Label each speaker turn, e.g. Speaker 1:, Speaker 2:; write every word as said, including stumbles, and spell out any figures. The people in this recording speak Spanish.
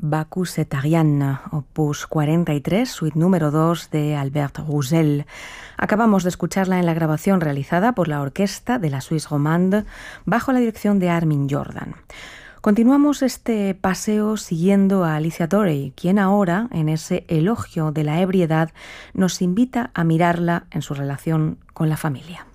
Speaker 1: Bacchus et Ariane, opus cuarenta y tres, suite número dos de Albert Roussel. Acabamos de escucharla en la grabación realizada por la orquesta de la Suisse Romande bajo la dirección de Armin Jordan. Continuamos este paseo siguiendo a Alicia Torrey, quien ahora, en ese elogio de la ebriedad, nos invita a mirarla en su relación con la familia.